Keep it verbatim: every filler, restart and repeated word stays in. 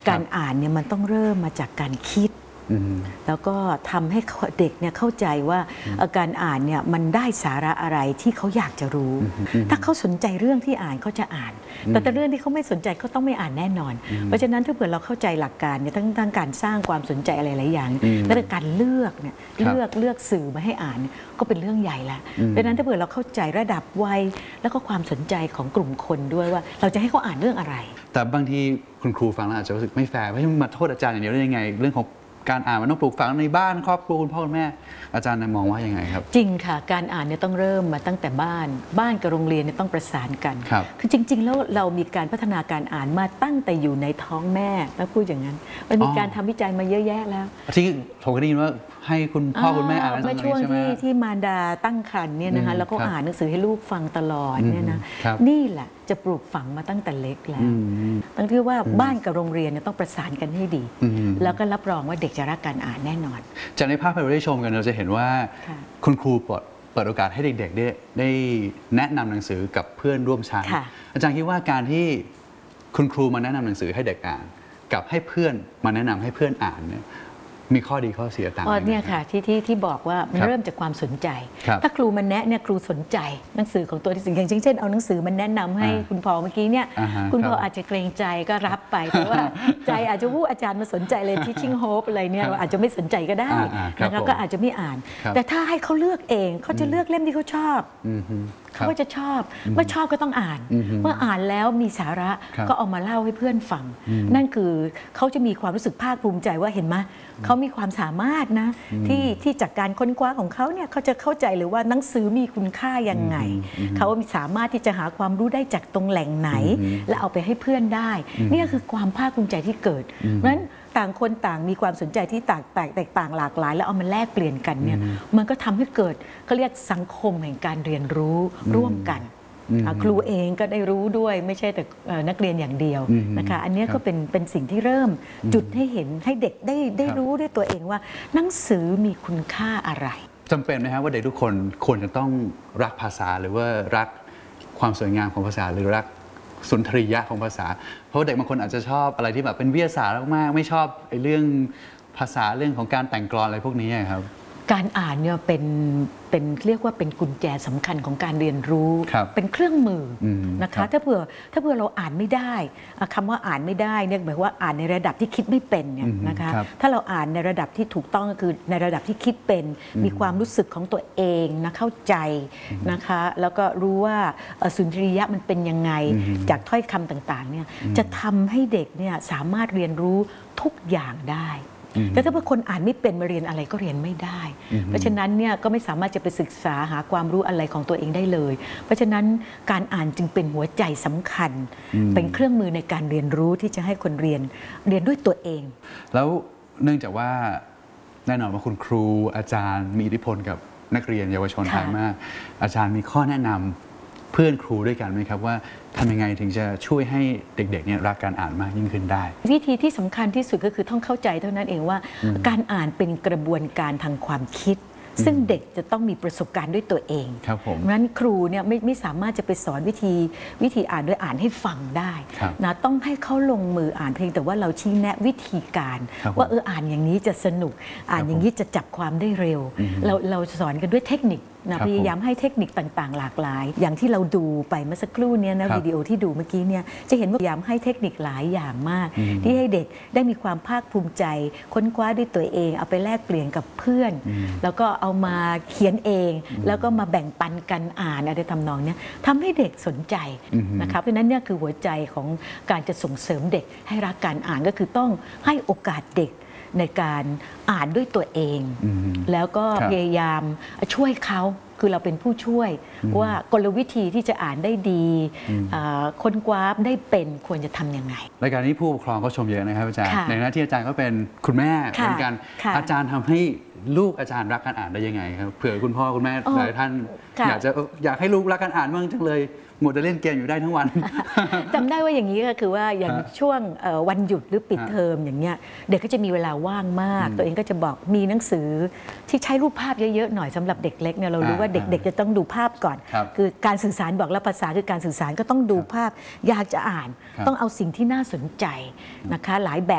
การอ่านเนี่ยมันต้องเริ่มมาจากการคิดแล้วก็ทำให้เด็กเนี่ยเข้าใจว่าการอ่านเนี่ยมันได้สาระอะไรที่เขาอยากจะรู้ถ้าเขาสนใจเรื่องที่อ่านเขาจะอ่านแต่แต่เรื่องที่เขาไม่สนใจเขาต้องไม่อ่านแน่นอนเพราะฉะนั้นถ้าเผื่อเราเข้าใจหลักการเนี่ยทั้งทั้งการสร้างความสนใจอะไรหลายอย่างและการเลือกเนี่ยเลือกเลือกสื่อมาให้อ่านก็เป็นเรื่องใหญ่ละเพราะฉะนั้นถ้าเผื่อเราเข้าใจระดับวัยแล้วก็ความสนใจของกลุ่มคนด้วยว่าเราจะให้เขาอ่านเรื่องอะไรแต่บางทีคุณครูฟังแล้วอาจจะรู้สึกไม่แฟร์ว่ามาโทษอาจารย์อย่างเดียวได้ยังไงเรื่องของการอ่านมันต้องปลูกฝังในบ้านครอบครัวคุณพ่อคุณแม่อาจารย์มองว่ายังไงครับจริงค่ะการอ่านเนี่ยต้องเริ่มมาตั้งแต่บ้านบ้านกับโรงเรียนเนี่ยต้องประสานกันคือจริงๆแล้วเรามีการพัฒนาการอ่านมาตั้งแต่อยู่ในท้องแม่ต้องพูดอย่างนั้นมันมีการทำวิจัยมาเยอะแยะแล้วที่ผมก็ได้ยินว่าให้คุณพ่อคุณแม่อ่านเมื่อช่วงที่ที่มารดาตั้งครรภ์เนี่ยนะคะแล้วก็อ่านหนังสือให้ลูกฟังตลอดเนี่ยนะนี่แหละจะปลูกฝังมาตั้งแต่เล็กแล้วตั้งที่ว่าบ้านกับโรงเรียนเนี่ยต้องประสานกันให้ดีแล้วก็รับรองว่าเด็กจะรักการอ่านแน่นอนจากในภาพที่เราได้ชมกันเราจะเห็นว่าคุณครูเปิดเปิดโอกาสให้เด็กๆได้ได้แนะนำหนังสือกับเพื่อนร่วมชั้นอาจารย์คิดว่าการที่คุณครูมาแนะนำหนังสือให้เด็กอ่านกับให้เพื่อนมาแนะนำให้เพื่อนอ่านเนี่ยมีข้อดีข้อเสียต่างกันเนี่ยค่ะที่ที่ที่บอกว่ามันเริ่มจากความสนใจถ้าครูมันแนะเนี่ยครูสนใจหนังสือของตัวที่สิ่งอย่างเช่นเอาหนังสือมันแนะนำให้คุณพ่อเมื่อกี้เนี่ยคุณพ่ออาจจะเกรงใจก็รับไปแต่ว่าใจอาจจะวู้อาจารย์มาสนใจเลย teaching hope อะไรเนี่ยอาจจะไม่สนใจก็ได้นะคะก็อาจจะไม่อ่านแต่ถ้าให้เขาเลือกเองเขาจะเลือกเล่มที่เขาชอบเขาก็จะชอบเมื่อชอบก็ต้องอ่านเมื่ออ่านแล้วมีสาระก็เอามาเล่าให้เพื่อนฟังนั่นคือเขาจะมีความรู้สึกภาคภูมิใจว่าเห็นไหมเขามีความสามารถนะที่ที่จากการค้นคว้าของเขาเนี่ยเขาจะเข้าใจเลยว่าหนังสือมีคุณค่ายังไงเขาสามารถที่จะหาความรู้ได้จากตรงแหล่งไหนและเอาไปให้เพื่อนได้นี่คือความภาคภูมิใจที่เกิดเพราะฉะนั้นต่างคนต่างมีความสนใจที่แตกแตกแตกต่างหลากหลายแล้วเอามาแลกเปลี่ยนกันเนี่ยมันก็ทำให้เกิดเขาเรียกสังคมแห่งการเรียนรู้ร่วมกันครูเองก็ได้รู้ด้วยไม่ใช่แต่นักเรียนอย่างเดียวนะคะอันนี้ก็เป็นเป็นสิ่งที่เริ่มจุดให้เห็นให้เด็กได้ได้รู้ด้วยตัวเองว่าหนังสือมีคุณค่าอะไรจำเป็นไหมครับว่าเด็กทุกคนควรจะต้องรักภาษาหรือว่ารักความสวยงามของภาษาหรือรักสุนทรียะของภาษาเพราะเด็กบางคนอาจจะชอบอะไรที่แบบเป็นวิทยาศาสตร์มากๆไม่ชอบไอ้เรื่องภาษาเรื่องของการแต่งกลอนอะไรพวกนี้ครับการอ่านเนี่ยเป็นเป็นเรียกว่าเป็นกุญแจสำคัญของการเรียนรู้เป็นเครื่องมือนะคะถ้าเผื่อถ้าเผื่อเราอ่านไม่ได้คำว่าอ่านไม่ได้เนี่ยหมายว่าอ่านในระดับที่คิดไม่เป็นเนี่ยนะคะถ้าเราอ่านในระดับที่ถูกต้องก็คือในระดับที่คิดเป็นมีความรู้สึกของตัวเองนะเข้าใจนะคะแล้วก็รู้ว่าสุนทรียะมันเป็นยังไงจากถ้อยคำต่างๆเนี่ยจะทำให้เด็กเนี่ยสามารถเรียนรู้ทุกอย่างได้แต่ถ้าเพื่อคนอ่านไม่เป็นมาเรียนอะไรก็เรียนไม่ได้เพราะฉะนั้นเนี่ยก็ไม่สามารถจะไปศึกษาหาความรู้อะไรของตัวเองได้เลยเพราะฉะนั้นการอ่านจึงเป็นหัวใจสำคัญเป็นเครื่องมือในการเรียนรู้ที่จะให้คนเรียนเรียนด้วยตัวเองแล้วเนื่องจากว่าแน่นอนว่าคุณครูอาจารย์มีอิทธิพลกับนักเรียนเยาวชนไทยมากอาจารย์มีข้อแนะนำเพื่อนครูด้วยกันไหมครับว่าทำยังไงถึงจะช่วยให้เด็กๆเนี่ยรักการอ่านมากยิ่งขึ้นได้วิธีที่สำคัญที่สุดก็คือต้องเข้าใจเท่านั้นเองว่าการอ่านเป็นกระบวนการทางความคิดซึ่งเด็กจะต้องมีประสบการณ์ด้วยตัวเองครับผมเพราะฉะนั้นครูเนี่ยไม่ไม่สามารถจะไปสอนวิธีวิธีอ่านโดยอ่านให้ฟังได้นะต้องให้เขาลงมืออ่านเพียงแต่ว่าเราชี้แนะวิธีการว่าเอออ่านอย่างนี้จะสนุกอ่านอย่างนี้จะจับความได้เร็วเราเราสอนกันด้วยเทคนิคนะพยายามให้เทคนิคต่างๆหลากหลายอย่างที่เราดูไปเมื่อสักครู่นี้นะวิดีโอที่ดูเมื่อกี้เนี่ยจะเห็นว่าพยายามให้เทคนิคหลายอย่างมากที่ให้เด็กได้มีความภาคภูมิใจค้นคว้าด้วยตัวเองเอาไปแลกเปลี่ยนกับเพื่อนแล้วก็เอามาเขียนเองแล้วก็มาแบ่งปันกันอ่านอะไรทำนองนี้ทำให้เด็กสนใจนะคะเพราะนั้นเนี่ยคือหัวใจของการจะส่งเสริมเด็กให้รักการอ่านก็คือต้องให้โอกาสเด็กในการอ่านด้วยตัวเองแล้วก็พยายามช่วยเขาคือเราเป็นผู้ช่วยว่ากลวิธีที่จะอ่านได้ดีค้นคว้าได้เป็นควรจะทำยังไงรายการนี้ผู้ปกครองก็ชมเยอะนะครับอาจารย์ในหน้าที่อาจารย์ก็เป็นคุณแม่เหมือนกันอาจารย์ทำให้ลูกอาจารย์รักการอ่านได้ยังไงครับเผื่อคุณพ่อคุณแม่หลายท่านอยากจะอยากให้ลูกรักการอ่านบ้างจังเลยหมดจะเล่นเกมอยู่ได้ทั้งวันจำได้ว่าอย่างนี้ก็คือว่าอย่างช่วงวันหยุดหรือปิดเทอมอย่างเงี้ยเด็กก็จะมีเวลาว่างมากตัวเองก็จะบอกมีหนังสือที่ใช้รูปภาพเยอะๆหน่อยสำหรับเด็กเล็กเนี่ยเรารู้ว่าเด็กๆจะต้องดูภาพก่อนคือการสื่อสารบอกแล้วภาษาคือการสื่อสารก็ต้องดูภาพอยากจะอ่านต้องเอาสิ่งที่น่าสนใจนะคะหลายแบบ